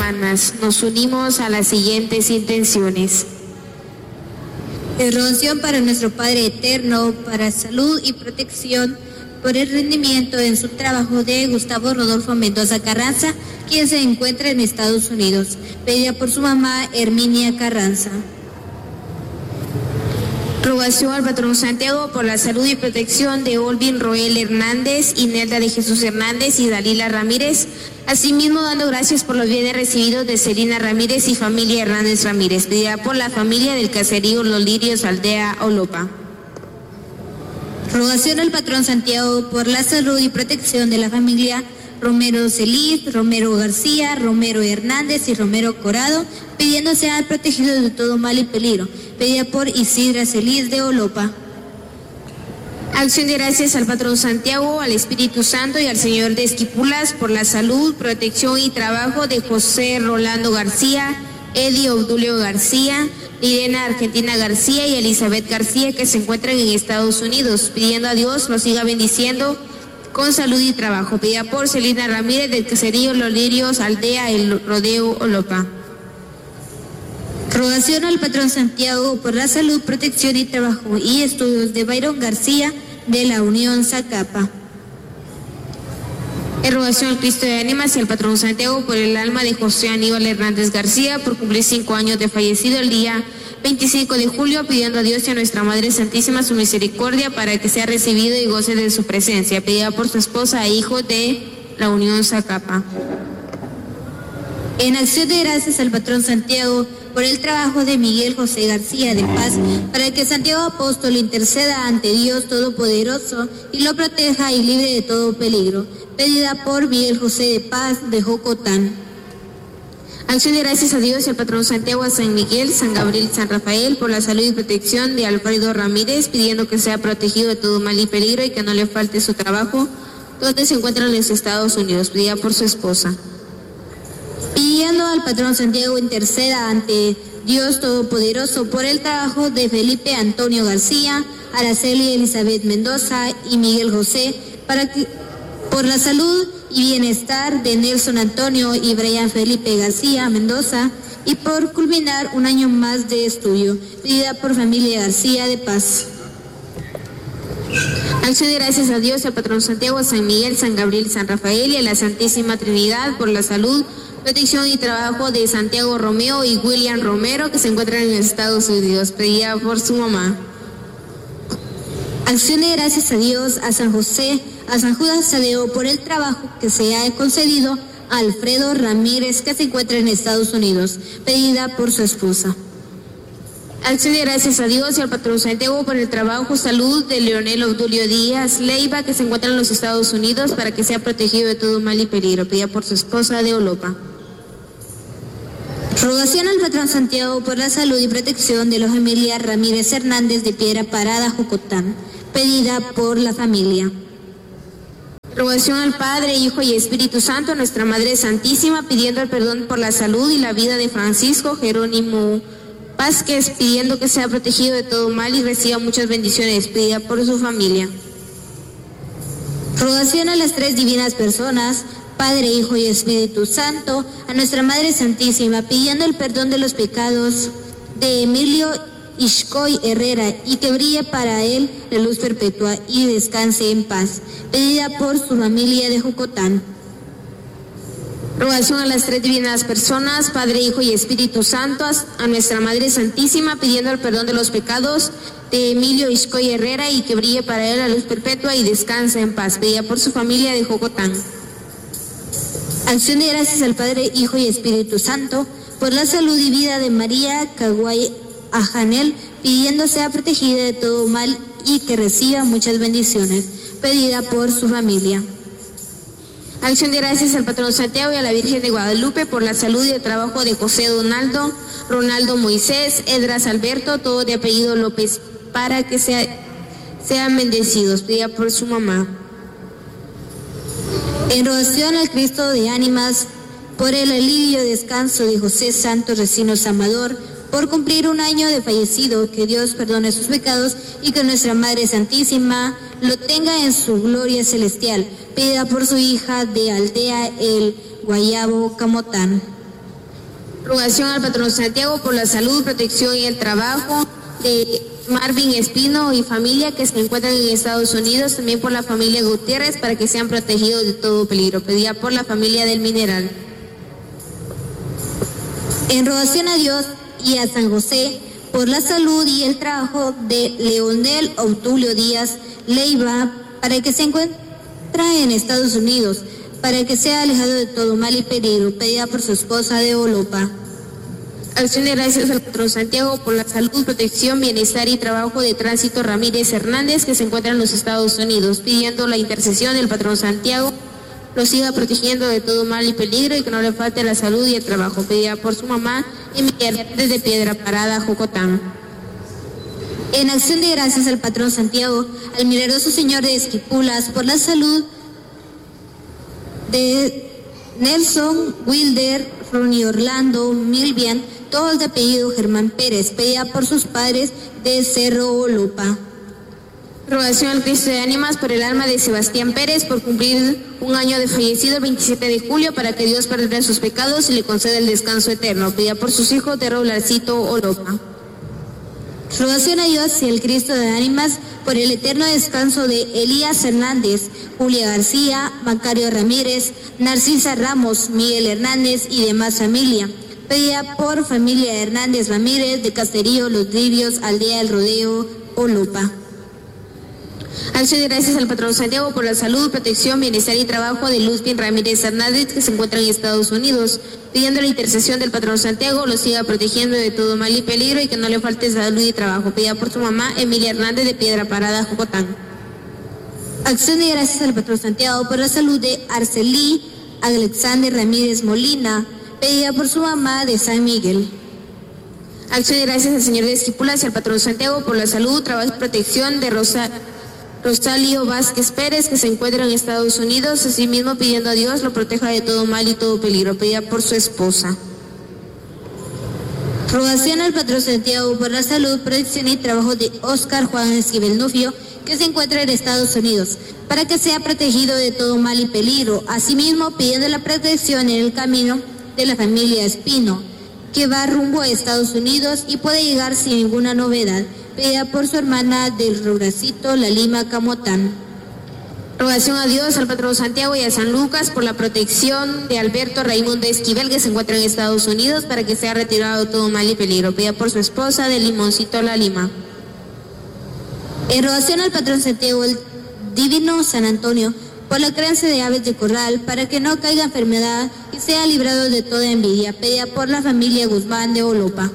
hermanas, nos unimos a las siguientes intenciones. De renovación para nuestro Padre Eterno, para salud y protección, por el rendimiento en su trabajo de Gustavo Rodolfo Mendoza Carranza, quien se encuentra en Estados Unidos, pedida por su mamá Herminia Carranza. Rogación al patrón Santiago por la salud y protección de Olvin Roel Hernández, Inelda de Jesús Hernández y Dalila Ramírez. Asimismo, dando gracias por los bienes recibidos de Celina Ramírez y familia Hernández Ramírez, pedida por la familia del caserío Los Lirios, aldea Olopa. Rogación al patrón Santiago por la salud y protección de la familia Romero Celis, Romero García, Romero Hernández y Romero Corado, pidiendo ser protegidos de todo mal y peligro, pedida por Isidra Celis de Olopa. Acción de gracias al patrón Santiago, al Espíritu Santo y al Señor de Esquipulas por la salud, protección y trabajo de José Rolando García, Eddie Obdulio García, Irena Argentina García y Elizabeth García, que se encuentran en Estados Unidos, pidiendo a Dios los siga bendiciendo con salud y trabajo, pedida por Celina Ramírez del caserío Los Lirios, aldea El Rodeo Olopa. Rogación al patrón Santiago por la salud, protección y trabajo y estudios de Byron García de la Unión Zacapa. Rogación al Cristo de Ánimas y al patrón Santiago por el alma de José Aníbal Hernández García por cumplir 5 años de fallecido el día 25 de julio, pidiendo a Dios y a nuestra Madre Santísima su misericordia para que sea recibido y goce de su presencia, pedida por su esposa e hijo de la Unión Zacapa. En acción de gracias al patrón Santiago por el trabajo de Miguel José García de Paz, para que Santiago Apóstol interceda ante Dios Todopoderoso y lo proteja y libre de todo peligro, pedida por Miguel José de Paz de Jocotán. Acción de gracias a Dios y al patrón Santiago, a San Miguel, San Gabriel y San Rafael por la salud y protección de Alfredo Ramírez, pidiendo que sea protegido de todo mal y peligro y que no le falte su trabajo, donde se encuentra en los Estados Unidos, pedida por su esposa. Pidiendo al patrón Santiago interceda ante Dios Todopoderoso por el trabajo de Felipe Antonio García, Araceli Elizabeth Mendoza y Miguel José, por la salud y bienestar de Nelson Antonio y Brian Felipe García Mendoza y por culminar un año más de estudio, pedida por familia García de Paz. Acción de gracias a Dios, al patrón Santiago, a San Miguel, San Gabriel, San Rafael y a la Santísima Trinidad por la salud, protección y trabajo de Santiago Romeo y William Romero, que se encuentran en Estados Unidos, pedida por su mamá. Acción de gracias a Dios, a San José, a San Judas Tadeo por el trabajo que se ha concedido a Alfredo Ramírez, que se encuentra en Estados Unidos, pedida por su esposa. Acción de gracias a Dios y al patrón Santiago por el trabajo, salud de Leonel Obdulio Díaz Leiva, que se encuentra en los Estados Unidos, para que sea protegido de todo mal y peligro, pedida por su esposa de Olopa. Rogación al patrón Santiago por la salud y protección de la familia Ramírez Hernández de Piedra Parada, Jocotán, pedida por la familia. Rogación al Padre, Hijo y Espíritu Santo, a nuestra Madre Santísima, pidiendo el perdón por la salud y la vida de Francisco Jerónimo Vázquez, pidiendo que sea protegido de todo mal y reciba muchas bendiciones, pedida por su familia. Rogación a las tres divinas personas, Padre, Hijo y Espíritu Santo, a nuestra Madre Santísima, pidiendo el perdón de los pecados de Emilio Ishcoy Herrera y que brille para él la luz perpetua y descanse en paz, pedida por su familia de Jocotán. Rogación a las tres divinas personas, Padre, Hijo y Espíritu Santo, a nuestra Madre Santísima, pidiendo el perdón de los pecados de Emilio Ishcoy Herrera y que brille para él la luz perpetua y descanse en paz, pedida por su familia de Jocotán. Acción de gracias al Padre, Hijo y Espíritu Santo por la salud y vida de María Caguay Ajanel, pidiendo sea protegida de todo mal y que reciba muchas bendiciones, pedida por su familia. Acción de gracias al patrón Santiago y a la Virgen de Guadalupe por la salud y el trabajo de José Donaldo, Ronaldo Moisés, Edras Alberto, todos de apellido López, para que sean bendecidos, pedida por su mamá. En rogación al Cristo de Ánimas por el alivio y descanso de José Santos Recinos Amador, por cumplir un año de fallecido, que Dios perdone sus pecados y que nuestra Madre Santísima lo tenga en su gloria celestial, pedida por su hija de aldea El Guayabo, Camotán. Rogación al patrón Santiago por la salud, protección y el trabajo de Marvin Espino y familia que se encuentran en Estados Unidos, también por la familia Gutiérrez para que sean protegidos de todo peligro. Pedía por la familia del Mineral. En rogación a Dios y a San José por la salud y el trabajo de Leonel Obdulio Díaz Leiva para que se encuentre en Estados Unidos, para que sea alejado de todo mal y peligro. Pedía por su esposa de Olopa. Acción de gracias al patrón Santiago por la salud, protección, bienestar y trabajo de Tránsito Ramírez Hernández que se encuentra en los Estados Unidos, pidiendo la intercesión del patrón Santiago lo siga protegiendo de todo mal y peligro y que no le falte la salud y el trabajo. Pedía por su mamá Emilia Hernández de Piedra Parada, Jocotán. En acción de gracias al patrón Santiago, al milagroso Señor de Esquipulas por la salud de Nelson Wilder, Ronnie Orlando, Milvian, todos de apellido Germán Pérez. Pedía por sus padres de Cerro Olopa. Rogación al Cristo de Ánimas por el alma de Sebastián Pérez por cumplir un año de fallecido el 27 de julio para que Dios perdone sus pecados y le conceda el descanso eterno. Pedía por sus hijos de Rolarcito Olopa. Rogación a Dios y al Cristo de Ánimas por el eterno descanso de Elías Hernández, Julia García, Macario Ramírez, Narcisa Ramos, Miguel Hernández y demás familia. Pedía por familia Hernández Ramírez de Caserío, Los Librios, Aldea del Rodeo, Olopa. Acción de gracias al patrón Santiago por la salud, protección, bienestar y trabajo de Luzbin Ramírez Hernández que se encuentra en Estados Unidos, pidiendo la intercesión del patrón Santiago lo siga protegiendo de todo mal y peligro y que no le falte salud y trabajo. Pedía por su mamá Emilia Hernández de Piedra Parada, Jocotán. Acción de gracias al patrón Santiago por la salud de Arcelí Alexander Ramírez Molina. Pedía por su mamá de San Miguel. Acción de gracias al Señor de Esquipulas y al patrón Santiago por la salud, trabajo y protección de Rosalio Vázquez Pérez que se encuentra en Estados Unidos, asimismo pidiendo a Dios lo proteja de todo mal y todo peligro. Pedía por su esposa. Rogación al patrón Santiago por la salud, protección y trabajo de Oscar Juan Esquivel Nufio que se encuentra en Estados Unidos, para que sea protegido de todo mal y peligro. Asimismo pidiendo la protección en el camino de la familia Espino, que va rumbo a Estados Unidos y puede llegar sin ninguna novedad. Pedía por su hermana del Ruracito, La Lima Camotán. Rogación a Dios, al patrón Santiago y a San Lucas por la protección de Alberto Raimundo Esquivel que se encuentra en Estados Unidos para que sea retirado de todo mal y peligro. Pedía por su esposa de Limoncito, La Lima. En rogación al patrón Santiago, el divino San Antonio, por la crianza de aves de corral, para que no caiga enfermedad y sea librado de toda envidia. Pedía por la familia Guzmán de Olopa.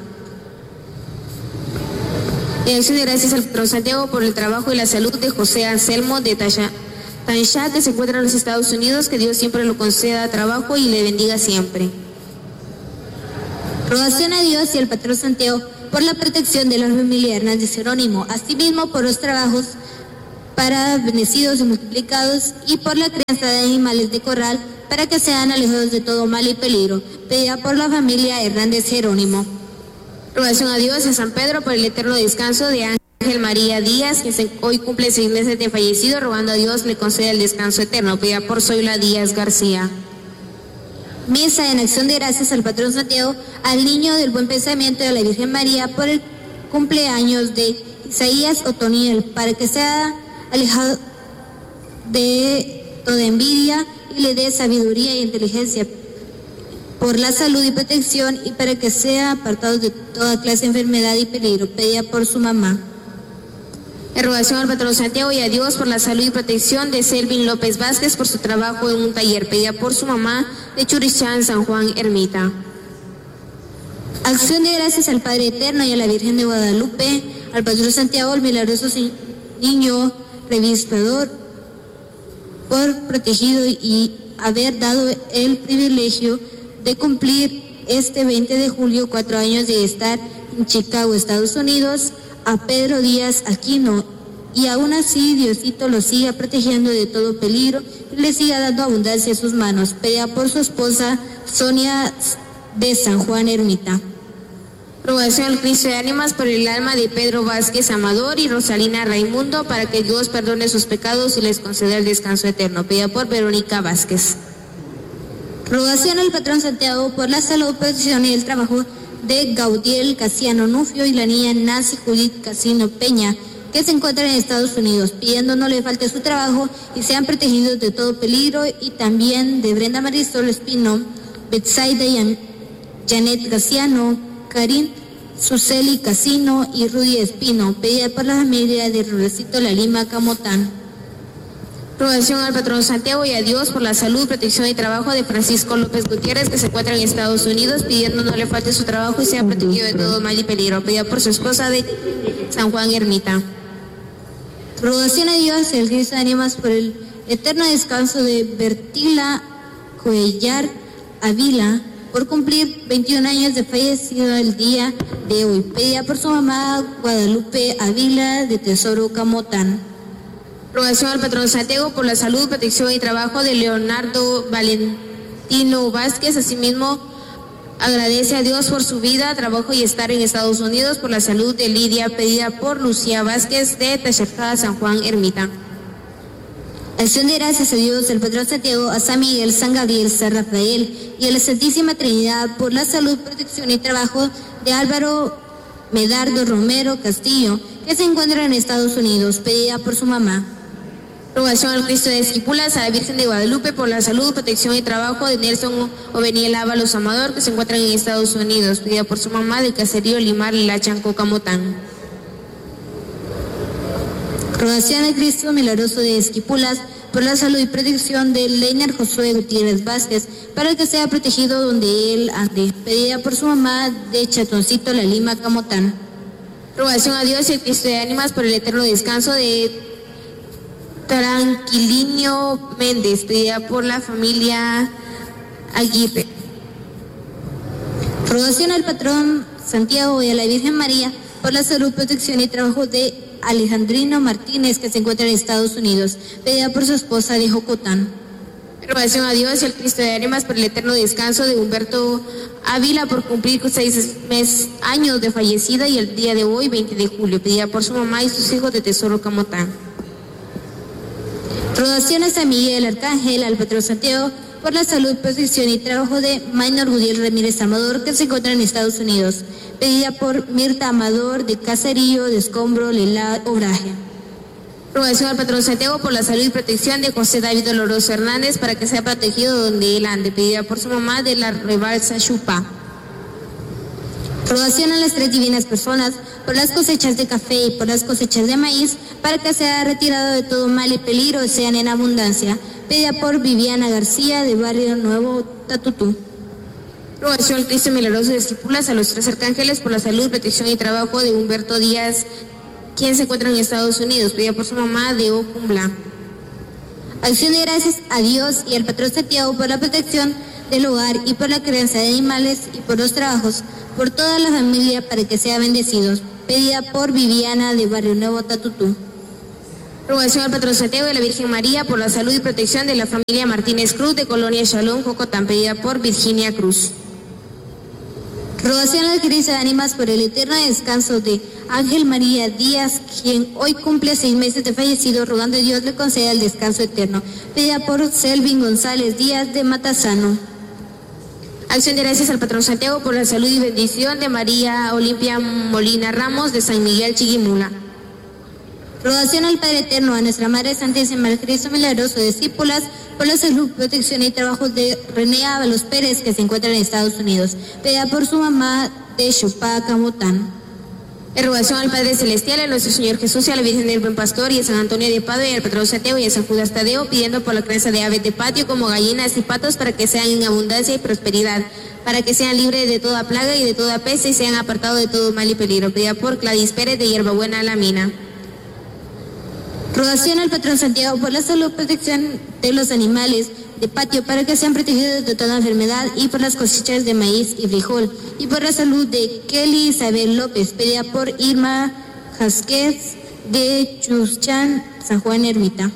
En acción de gracias al patrón Santiago por el trabajo y la salud de José Anselmo de Tansha, que se encuentra en los Estados Unidos, que Dios siempre lo conceda trabajo y le bendiga siempre. Rogación a Dios y al patrón Santiago por la protección de la familia Hernández Jerónimo, asimismo por los trabajos para bendecidos y multiplicados y por la crianza de animales de corral para que sean alejados de todo mal y peligro. Pedía por la familia Hernández Jerónimo. Rogación a Dios y a San Pedro por el eterno descanso de Ángel María Díaz, que hoy cumple 6 meses de fallecido, rogando a Dios le conceda el descanso eterno. Pedía por Zoila Díaz García. Misa en acción de gracias al patrón Santiago, al niño del buen pensamiento de la Virgen María por el cumpleaños de Isaías Otoniel, para que sea alejado de toda envidia y le dé sabiduría y inteligencia por la salud y protección y para que sea apartado de toda clase de enfermedad y peligro. Pedía por su mamá. En rogación al patrón Santiago y a Dios por la salud y protección de Selvin López Vázquez por su trabajo en un taller. Pedía por su mamá de Churichán, San Juan Ermita. Acción de gracias al Padre Eterno y a la Virgen de Guadalupe, al patrón Santiago, el milagroso niño revispador, por protegido y haber dado el privilegio de cumplir este 20 de julio 4 años de estar en Chicago, Estados Unidos, a Pedro Díaz Aquino, y aún así Diosito lo siga protegiendo de todo peligro y le siga dando abundancia a sus manos. Pedía por su esposa Sonia de San Juan Ermita. Rogación al Cristo de Ánimas por el alma de Pedro Vázquez Amador y Rosalina Raimundo para que Dios perdone sus pecados y les conceda el descanso eterno. Pedía por Verónica Vázquez. Rogación al patrón Santiago por la salud, protección y el trabajo de Gaudiel Casiano Nufio y la niña Nancy Judith Casino Peña, que se encuentran en Estados Unidos, pidiendo no le falte su trabajo y sean protegidos de todo peligro, y también de Brenda Marisol Espino, Betsaida Janet Casiano, Karin Suseli Casino y Rudy Espino, pedida por la familia de Rudecito La Lima Camotán. Rogación al patrón Santiago y a Dios por la salud, protección y trabajo de Francisco López Gutiérrez, que se encuentra en Estados Unidos, pidiendo no le falte su trabajo y sea protegido de todo mal y peligro, pedida por su esposa de San Juan Ermita. Rogación a Dios y al Cristo de Ánimas por el eterno descanso de Bertila Cuellar Ávila, por cumplir 21 años de fallecido el día de hoy, pedida por su mamá Guadalupe Ávila de Tesoro Camotán. Rogación al patrón Santiago por la salud, protección y trabajo de Leonardo Valentino Vázquez. Asimismo, agradece a Dios por su vida, trabajo y estar en Estados Unidos, por la salud de Lidia, pedida por Lucía Vázquez de Tachajá, San Juan Ermita. Acción de gracias a Dios, al patrón Santiago, a San Miguel, San Gabriel, San Rafael y a la Santísima Trinidad por la salud, protección y trabajo de Álvaro Medardo Romero Castillo, que se encuentra en Estados Unidos, pedida por su mamá. Rogación al Cristo de Esquipulas, a la Virgen de Guadalupe por la salud, protección y trabajo de Nelson Oveniel Ábalos Amador, que se encuentran en Estados Unidos, pedida por su mamá del caserío Limar Lachanco Camotán. Rogación al Cristo Milagroso de Esquipulas por la salud y protección de Leiner Josué Gutiérrez Vázquez, para que sea protegido donde él ande, pedida por su mamá de Chatoncito La Lima Camotán. Rogación a Dios y el Cristo de Ánimas por el eterno descanso de Tranquilinio Méndez, pedida por la familia Aguirre. Rogación al patrón Santiago y a la Virgen María por la salud, protección y trabajo de Alejandrino Martínez, que se encuentra en Estados Unidos, pedida por su esposa de Jocotán. Rogación a Dios y al Cristo de Ánimas por el eterno descanso de Humberto Ávila, por cumplir 6 años de fallecida y el día de hoy, 20 de julio, pedida por su mamá y sus hijos de Tesoro Camotán. Rogación a San Miguel Arcángel, al patrón Santiago, por la salud, protección y trabajo de Maynor Gudiel Ramírez Amador, que se encuentra en Estados Unidos, pedida por Mirta Amador de Caserío de Escombro, Lela, Obraje. Rogación al patrón Santiago por la salud y protección de José David Doloroso Hernández, para que sea protegido donde él ande, pedida por su mamá de la Rebalsa Chupá. Rogación a las 3 divinas personas por las cosechas de café y por las cosechas de maíz, para que sea retirado de todo mal y peligro y sean en abundancia, pedida por Viviana García de Barrio Nuevo Tatutú. Rogación al Cristo Milagroso de Esquipulas, a los 3 arcángeles por la salud, protección y trabajo de Humberto Díaz, quien se encuentra en Estados Unidos, pedida por su mamá de Ocumbla. Acción de gracias a Dios y al patrón Santiago por la protección del hogar y por la crianza de animales y por los trabajos, por toda la familia, para que sean bendecidos, pedida por Viviana de Barrio Nuevo Tatutú. Rogación al patrón Santiago y a la Virgen María por la salud y protección de la familia Martínez Cruz de Colonia Shalom, Jocotán, pedida por Virginia Cruz. Rogación a la Cristo de Ánimas por el eterno descanso de Ángel María Díaz, quien hoy cumple 6 meses de fallecido, rogando a Dios le conceda el descanso eterno, pedida por Selvin González Díaz de Matasano. Acción de gracias al patrón Santiago por la salud y bendición de María Olimpia Molina Ramos de San Miguel Chiquimula. Rogación al Padre Eterno, a nuestra Madre Santísima, al Cristo Milagroso de Discípulas, por la salud, protección y trabajos de René Ábalos Pérez, que se encuentra en Estados Unidos, pedida por su mamá de Chopá Camotán. En rogación al Padre Celestial, a nuestro Señor Jesús y a la Virgen del Buen Pastor y a San Antonio de Padua y al patrón Santiago y a San Judas Tadeo, pidiendo por la crianza de aves de patio como gallinas y patos, para que sean en abundancia y prosperidad, para que sean libres de toda plaga y de toda peste y sean apartados de todo mal y peligro, pedida por Gladys Pérez de Hierbabuena La Mina. Rogación al patrón Santiago por la salud, protección de los animales de patio, para que sean protegidos de toda enfermedad, y por las cosechas de maíz y frijol, y por la salud de Kelly Isabel López, pedida por Irma Jasquez de Chuschán, San Juan Ermita.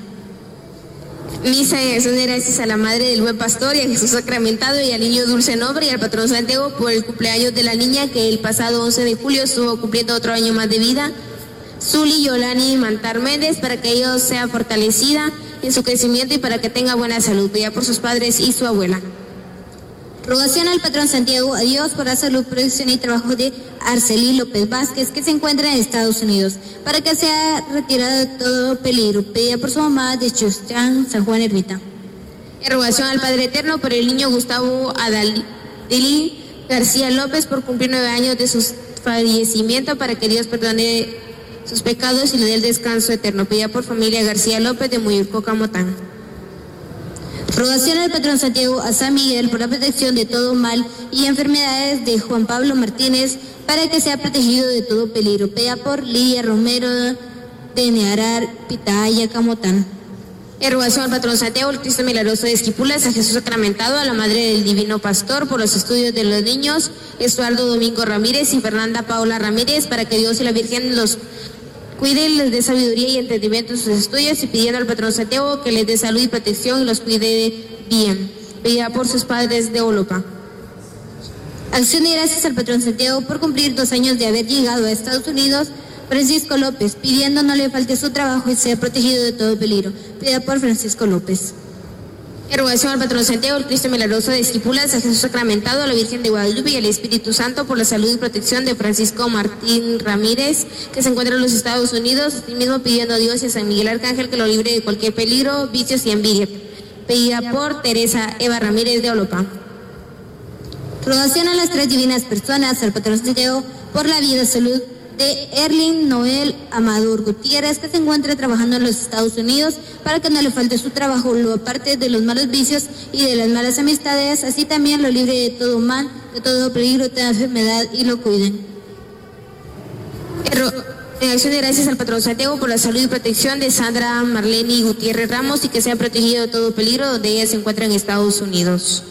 Misa de acción de gracias a la Madre del Buen Pastor y a Jesús sacramentado y al Niño Dulce Nombre y al patrón Santiago por el cumpleaños de la niña que el pasado 11 de julio estuvo cumpliendo otro año más de vida, Zuli Yolani Mantar Méndez, para que ella sea fortalecida en su crecimiento y para que tenga buena salud, pedida por sus padres y su abuela. Rogación al patrón Santiago, a Dios por la salud, protección y trabajo de Arcelí López Vázquez, que se encuentra en Estados Unidos, para que sea retirada de todo peligro. Pedida por su mamá de Chustán, San Juan Ermita. Rogación al Padre Eterno por el niño Gustavo Adalili García López por cumplir 9 años de su fallecimiento, para que Dios perdone sus pecados y le dé el descanso eterno. Pedida por familia García López de Muyurco, Camotán. Rogación al patrón Santiago, a San Miguel por la protección de todo mal y enfermedades de Juan Pablo Martínez, para que sea protegido de todo peligro. Pedida por Lidia Romero de Nearar, Pitaya, Camotán. Rogación al patrón Santiago, el Cristo Milagroso de Esquipulas, a Jesús Sacramentado, a la Madre del Divino Pastor, por los estudios de los niños, Estuardo Domingo Ramírez y Fernanda Paula Ramírez, para que Dios y la Virgen los cuide, les dé sabiduría y entendimiento en sus estudios, y pidiendo al patrón Santiago que les dé salud y protección y los cuide bien. Pedida por sus padres de Olopa. Acción y gracias al patrón Santiago por cumplir 2 años de haber llegado a Estados Unidos. Francisco López, pidiendo no le falte su trabajo y sea protegido de todo peligro. Pedida por Francisco López. Rogación al patrón Santiago, el Cristo Milagroso de Esquipulas, a Jesús Sacramentado, a la Virgen de Guadalupe y al Espíritu Santo, por la salud y protección de Francisco Martín Ramírez, que se encuentra en los Estados Unidos, asimismo pidiendo a Dios y a San Miguel Arcángel que lo libre de cualquier peligro, vicios y envidia. Pedida por Teresa Eva Ramírez de Olopa. Rogación a las 3 divinas personas, al patrón Santiago, por la vida y salud de Erling Noel Amador Gutiérrez, que se encuentra trabajando en los Estados Unidos, para que no le falte su trabajo, lo aparte de los malos vicios y de las malas amistades, así también lo libre de todo mal, de todo peligro, de toda enfermedad, y lo cuiden. En acción de gracias al patrón Santiago por la salud y protección de Sandra Marlene Gutiérrez Ramos, y que sea protegido de todo peligro donde ella se encuentra en Estados Unidos.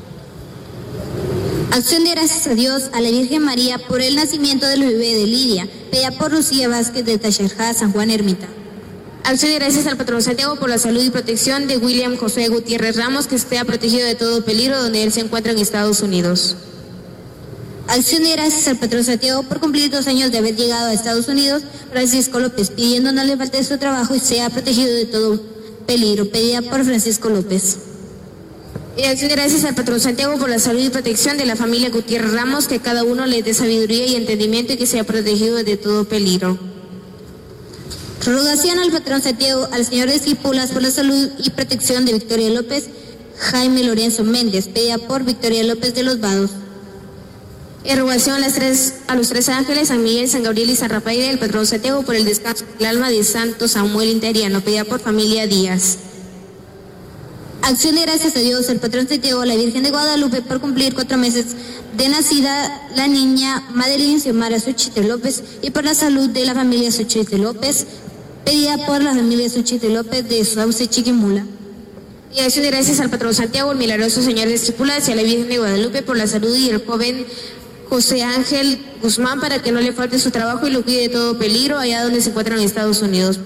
Acción de gracias a Dios, a la Virgen María, por el nacimiento del bebé de Lidia, pedida por Lucía Vázquez de Taxarjá, San Juan Ermita. Acción de gracias al patrón Santiago por la salud y protección de William José Gutiérrez Ramos, que sea protegido de todo peligro donde él se encuentra en Estados Unidos. Acción de gracias al patrón Santiago por cumplir 2 años de haber llegado a Estados Unidos, Francisco López, pidiendo no le falte su trabajo y sea protegido de todo peligro, pedida por Francisco López. Y acción de gracias al patrón Santiago por la salud y protección de la familia Gutiérrez Ramos, que cada uno le dé sabiduría y entendimiento y que sea protegido de todo peligro. Rogación al patrón Santiago, al señor de Esquipulas, por la salud y protección de Victoria López, Jaime Lorenzo Méndez, pedida por Victoria López de los Vados. Rogación a los 3 ángeles, San Miguel, San Gabriel y San Rafael, el patrón Santiago, por el descanso del alma de Santo Samuel Interiano, pedida por familia Díaz. Acción de gracias a Dios, el patrón Santiago, a la Virgen de Guadalupe, por cumplir 4 meses de nacida la niña Madeline Xiomara Xochitl López, y por la salud de la familia Xochitl López, pedida por la familia Xochitl López de Sauce, Chiquimula. Y acción de gracias al patrón Santiago, el milagroso señor de Esquipulas, y a la Virgen de Guadalupe por la salud y el joven José Ángel Guzmán, para que no le falte su trabajo y lo cuide de todo peligro allá donde se encuentran en Estados Unidos.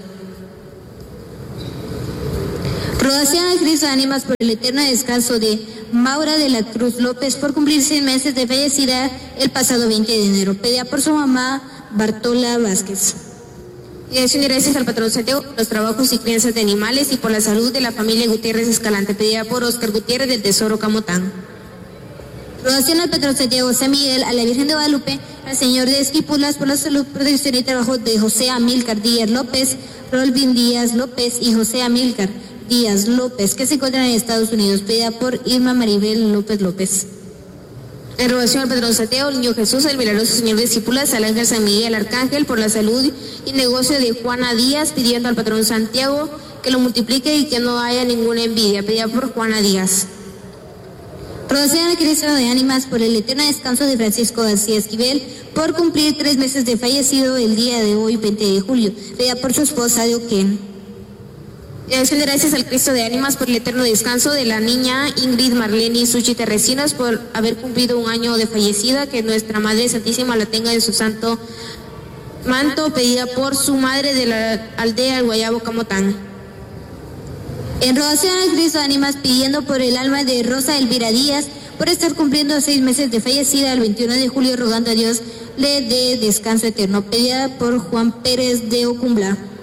Rogación al Cristo de Ánimas por el eterno descanso de Maura de la Cruz López, por cumplir 6 meses de fallecida el pasado 20 de enero, pedida por su mamá Bartola Vázquez. Y acción de gracias al patrón Santiago por los trabajos y crianzas de animales y por la salud de la familia Gutiérrez Escalante, pedida por Oscar Gutiérrez del Tesoro Camotán. Rogación al patrón Santiago, San Miguel, a la Virgen de Guadalupe, al señor de Esquipulas, por la salud, protección y trabajo de José Amílcar Díaz López, Rolvin Díaz López y José Amílcar Díaz López, que se encuentran en Estados Unidos, pedida por Irma Maribel López López. En rogación al patrón Santiago, el niño Jesús, el milagroso señor de Esquipulas, al ángel San Miguel Arcángel, por la salud y negocio de Juana Díaz, pidiendo al patrón Santiago que lo multiplique y que no haya ninguna envidia, pedida por Juana Díaz. Rogación al Cristo de Ánimas por el eterno descanso de Francisco García Esquivel, por cumplir 3 meses de fallecido el día de hoy, 20 de julio, pedida por su esposa de Oquén. Y acción de gracias al Cristo de Ánimas por el eterno descanso de la niña Ingrid Marlene Suchi Terrecinos, por haber cumplido 1 año de fallecida, que nuestra Madre Santísima la tenga en su santo manto, pedida por su madre de la aldea del Guayabo Camotán. En rogación al Cristo de Ánimas, pidiendo por el alma de Rosa Elvira Díaz, por estar cumpliendo 6 meses de fallecida el 21 de julio, rogando a Dios le dé descanso eterno, pedida por Juan Pérez de Ocumbla.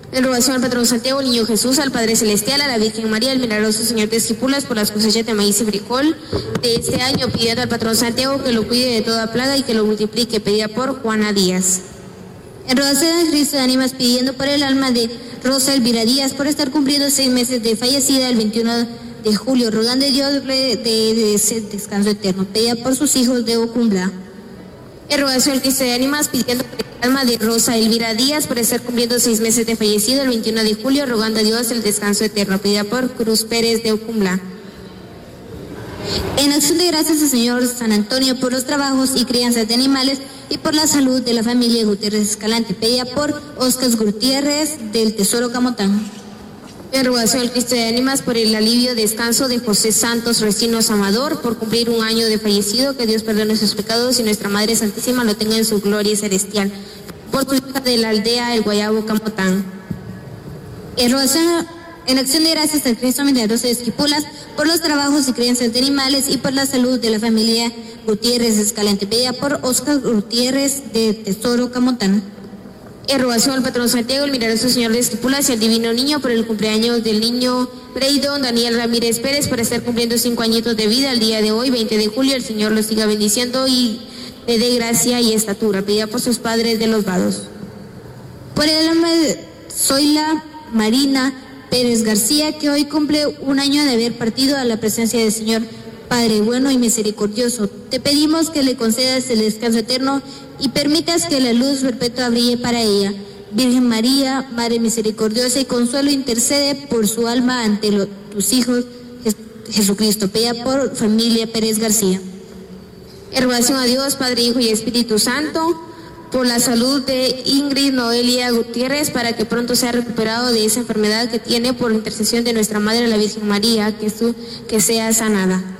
En rogación al patrón Santiago, al niño Jesús, al Padre Celestial, a la Virgen María, al milagroso Señor de Esquipulas, por las cosechas de maíz y frijol de este año, pidiendo al patrón Santiago que lo cuide de toda plaga y que lo multiplique, pedida por Juana Díaz. En rogación al Cristo de Ánimas, pidiendo por el alma de Rosa Elvira Díaz, por estar cumpliendo 6 meses de fallecida el 21 de julio, rogando a Dios de ese descanso eterno, pedida por sus hijos de Ocumbla. En rogación al Cristo de Ánimas, pidiendo por el alma de Rosa Elvira Díaz, por estar cumpliendo 6 meses de fallecido el 21 de julio, rogando a Dios el descanso eterno, pedida por Cruz Pérez de Ocumbla. En acción de gracias al Señor San Antonio por los trabajos y crianzas de animales y por la salud de la familia Gutiérrez Escalante, pedida por Óscar Gutiérrez del Tesoro Camotán. En rogación al Cristo de Ánimas, por el alivio descanso de José Santos Recinos Amador, por cumplir 1 año de fallecido, que Dios perdone sus pecados y nuestra Madre Santísima lo tenga en su gloria celestial. Por tu hija de la aldea El Guayabo Camotán. En rogación, en acción de gracias al Cristo milagroso de Esquipulas, por los trabajos y crianzas de animales y por la salud de la familia Gutiérrez Escalante, pedida por Óscar Gutiérrez de Tesoro Camotán. En rogación al patrón Santiago, el milagroso Señor de Esquipulas y al divino niño, por el cumpleaños del niño Breydon Daniel Ramírez Pérez, por estar cumpliendo 5 añitos de vida el día de hoy, 20 de julio, el Señor los siga bendiciendo y le dé gracia y estatura, pedida por sus padres de los vados. Por el alma de Zoila Marina Pérez García, que hoy cumple 1 año de haber partido a la presencia del Señor Padre bueno y misericordioso, te pedimos que le concedas el descanso eterno y permitas que la luz perpetua brille para ella. Virgen María, Madre misericordiosa y consuelo, intercede por su alma ante tus hijos Jesucristo, pedida por familia Pérez García. En rogación a Dios, Padre, Hijo y Espíritu Santo, por la salud de Ingrid Noelia Gutiérrez, para que pronto sea recuperado de esa enfermedad que tiene, por intercesión de nuestra Madre la Virgen María, que sea sanada.